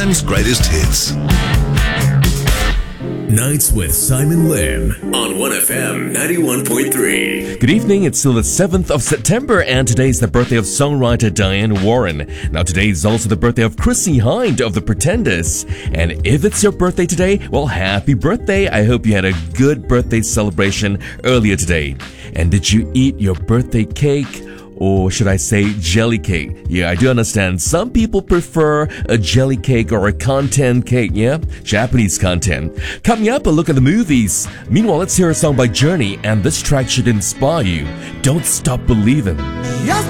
Japan's greatest hits. Nights with Simon Lim on 1FM 91.3. Good evening, it's still the 7th of September and today is the birthday of songwriter Diane Warren. Now today is also the birthday of Chrissy Hynde of The Pretenders. And if it's your birthday today, well, happy birthday. I hope you had a good birthday celebration earlier today. And did you eat your birthday cake? Or should I say jelly cake? Yeah, I do understand. Some people prefer a jelly cake or a content cake, yeah? Japanese content. Coming up, a look at the movies. Meanwhile, let's hear a song by Journey, and this track should inspire you. Don't stop believing.